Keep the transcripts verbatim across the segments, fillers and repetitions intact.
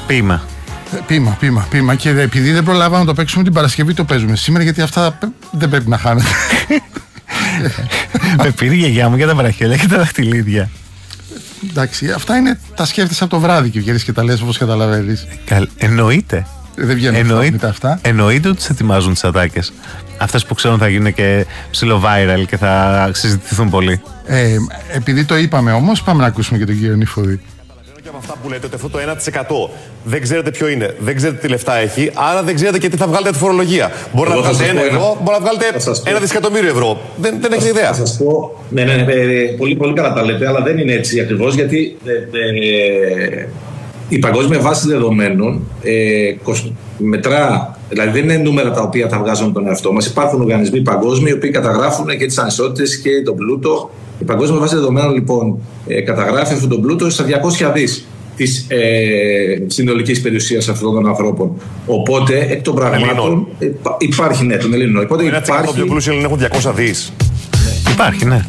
Ποίημα. Ποίημα, ποίημα, ποίημα. Και επειδή δεν προλάβαμε να το παίξουμε την Παρασκευή, το παίζουμε σήμερα, γιατί αυτά δεν πρέπει να χάνετε. Με πήρε η γιαγιά μου για τα βραχιόλια και τα δαχτυλίδια. Εντάξει, αυτά είναι, τα σκέφτεσαι από το βράδυ και βγαίνεις και τα λες όπως καταλαβαίνεις. Εννοείται. Δεν βγαίνουν Εννοείται, αυτά. Εννοείται ότι τις ετοιμάζουν τις ατάκες. Αυτές που ξέρουν θα γίνουν και ψιλο-viral και θα συζητηθούν πολύ. Ε, επειδή το είπαμε όμως, πάμε να ακούσουμε και τον κύριο Νηφοδή. Και από αυτά που λέτε ότι αυτό το ένα τοις εκατό δεν ξέρετε ποιο είναι, δεν ξέρετε τι λεφτά έχει, άρα δεν ξέρετε και τι θα βγάλετε τη φορολογία. Μπορεί να βγάλετε ένα ευρώ, μπορεί να βγάλετε ένα δισεκατομμύριο ευρώ. Δεν, δεν έχετε ιδέα. Θα σας πω, ναι, ναι, ναι, πολύ, πολύ καλά τα λέτε, αλλά δεν είναι έτσι ακριβώς, γιατί ε, ε, η παγκόσμια βάση δεδομένων ε, μετρά, δηλαδή δεν είναι νούμερα τα οποία τα βγάζουν τον εαυτό μας. Υπάρχουν οργανισμοί παγκόσμιοι οι οποίοι καταγράφουν και τις ανισότητες και τον πλούτο. Η παγκόσμια βάση δεδομένων λοιπόν ε, καταγράφει αυτόν τον πλούτο στα διακόσια δις της ε, συνολικής περιουσίας αυτών των ανθρώπων. Οπότε εκ των πραγμάτων ε, υπάρχει, ναι, των Ελλήνων. Οπότε ένα υπάρχει... Το πιο πλούσιο Έλληνες έχουν διακόσια δις. Ναι. Υπάρχει, ναι.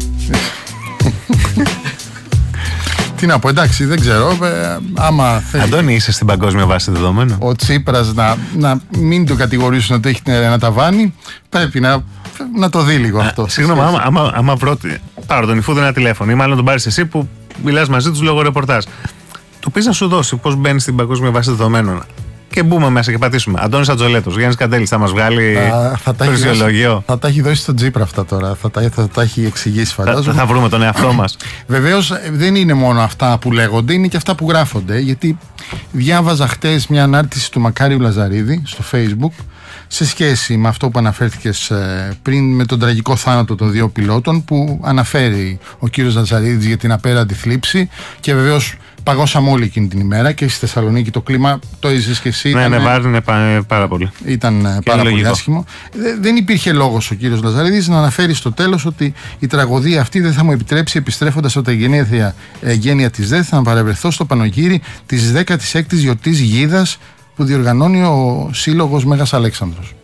Τι να πω, εντάξει, δεν ξέρω. Ε, άμα θέλει. Αντώνη, είσαι στην παγκόσμια βάση δεδομένων. Ο Τσίπρας να, να μην το κατηγορήσουν ότι έχει ένα ταβάνι, πρέπει να, να το δει λίγο αυτό. Συγγνώμη, άμα, άμα, άμα πρώτη, πάρω τον Νηφούδη ένα τηλέφωνο ή μάλλον τον πάρεις εσύ που μιλάς μαζί τους λόγω ρεπορτάζ. Του πεις να σου δώσει πώς μπαίνει στην παγκόσμια βάση δεδομένων. Και μπούμε μέσα και πατήσουμε. Αντώνης Ατζολέτος, Γιάννης Καντέλης θα μας βγάλει φυσιολογείο. Θα τα έχει δώσει στον Τσίπρα αυτά τώρα. Θα τα, θα τα έχει εξηγήσει, φαντάζομαι. Θα, θα βρούμε τον εαυτό μας. Βεβαίως δεν είναι μόνο αυτά που λέγονται, είναι και αυτά που γράφονται. Γιατί διάβαζα χτες μια ανάρτηση του Μακάριου Λαζαρίδη στο Facebook σε σχέση με αυτό που αναφέρθηκες πριν, με τον τραγικό θάνατο των δύο πιλότων, που αναφέρει ο κύριος Λαζαρίδης για την απέραντη θλίψη. Και βεβαίως παγώσαμε όλη εκείνη την ημέρα και στη Θεσσαλονίκη το κλίμα, το έζησες και εσύ. Ναι, ήταν, ναι, βάρνε πάρα πολύ. Ήταν και πάρα πολύ άσχημο. Δεν υπήρχε λόγος ο κύριος Λαζαρίδης να αναφέρει στο τέλος ότι η τραγωδία αυτή δεν θα μου επιτρέψει, επιστρέφοντας από τα γενέθλια γένεια της ΔΕΘ, να παρευρεθώ στο πανηγύρι της δέκατης έκτης γιορτής Γίδας που διοργανώνει ο Σύλλογος Μέγας Αλέξανδρος.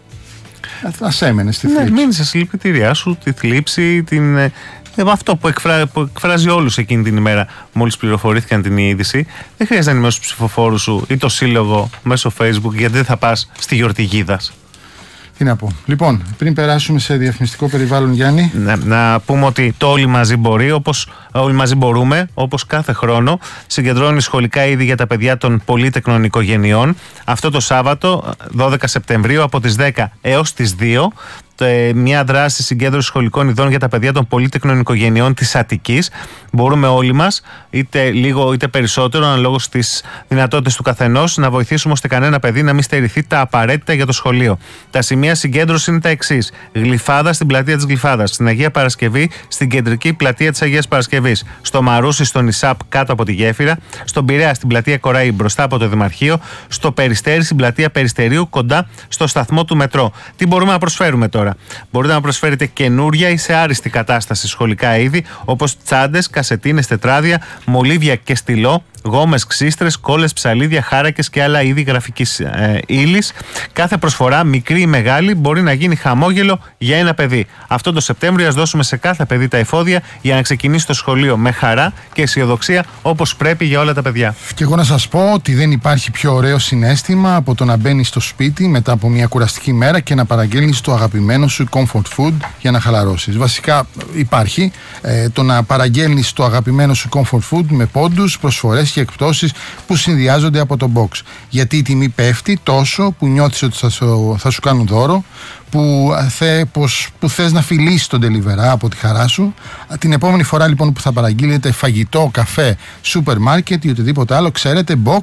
Ας έμενε στη θλίψη. Ναι, μείνει σε συλληπιτήριά σου, τη θλίψη, την, ε, αυτό που, εκφρά, που εκφράζει όλους εκείνη την ημέρα μόλις πληροφορήθηκαν την είδηση. Δεν χρειάζεται να ενημερώσεις τους ψηφοφόρους σου ή το σύλλογο μέσω Facebook, γιατί δεν θα πας στη γιορτή Γίδας. Τι να πω. Λοιπόν, πριν περάσουμε σε διαφημιστικό περιβάλλον, Γιάννη. Να, να πούμε ότι το Όλοι Μαζί Μπορεί, όπως όλοι μαζί μπορούμε, όπως κάθε χρόνο, συγκεντρώνει σχολικά είδη για τα παιδιά των πολύτεκνων οικογενειών. Αυτό το Σάββατο, δώδεκα Σεπτεμβρίου, από τις δέκα έως τις δύο. Μια δράση συγκέντρωση σχολικών ειδών για τα παιδιά των πολύτεκνων οικογενειών της Αττικής. Μπορούμε όλοι μας, είτε λίγο είτε περισσότερο, αναλόγως στις δυνατότητες του καθενός, να βοηθήσουμε ώστε κανένα παιδί να μην στερηθεί τα απαραίτητα για το σχολείο. Τα σημεία συγκέντρωση είναι τα εξής: Γλυφάδα στην πλατεία της Γλυφάδας, στην Αγία Παρασκευή στην κεντρική πλατεία της Αγίας Παρασκευής, στο Μαρούσι στον Ισάπ κάτω από τη γέφυρα, στον Πειραιά στην πλατεία Κοραή μπροστά από το Δημαρχείο, στο Περιστέρι στην πλατεία Περιστερίου κοντά στο σταθμό του μετρό. Τι μπορούμε να προσφέρουμε τώρα? Μπορείτε να προσφέρετε καινούρια ή σε άριστη κατάσταση σχολικά είδη, όπως τσάντες, κασετίνες, τετράδια, μολύβια και στυλό, γόμες, ξύστρες, κόλλες, ψαλίδια, χάρακες και άλλα είδη γραφικής ε, ύλης. Κάθε προσφορά, μικρή ή μεγάλη, μπορεί να γίνει χαμόγελο για ένα παιδί. Αυτό το Σεπτέμβριο ας δώσουμε σε κάθε παιδί τα εφόδια για να ξεκινήσει το σχολείο με χαρά και αισιοδοξία, όπως πρέπει για όλα τα παιδιά. Και εγώ να σας πω ότι δεν υπάρχει πιο ωραίο συναίσθημα από το να μπαίνεις στο σπίτι μετά από μια κουραστική μέρα και να παραγγέλνεις το αγαπημένο σου comfort food για να χαλαρώσεις. Βασικά υπάρχει ε, το να παραγγέλνεις το αγαπημένο σου comfort food με πόντους, προσφορές και εκπτώσεις που συνδυάζονται από το box. Γιατί η τιμή πέφτει τόσο που νιώθεις ότι θα σου, θα σου κάνουν δώρο, που, θε, πως, που θες να φιλήσεις τον τελιβερά από τη χαρά σου. Την επόμενη φορά λοιπόν που θα παραγγείλετε φαγητό, καφέ, σούπερ μάρκετ ή οτιδήποτε άλλο, ξέρετε, box